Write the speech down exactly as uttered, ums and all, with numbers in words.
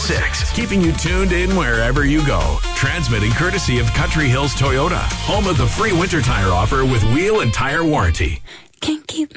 six, keeping you tuned in wherever you go. Transmitting courtesy of Country Hills Toyota, home of the free winter tire offer with wheel and tire warranty. Can't keep